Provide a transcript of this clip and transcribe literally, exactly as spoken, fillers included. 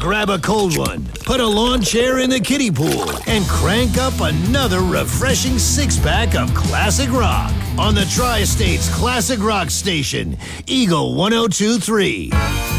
grab a cold one, put a lawn chair in the kiddie pool, and crank up another refreshing six-pack of classic rock on the Tri-State's Classic Rock Station, Eagle one oh two point three.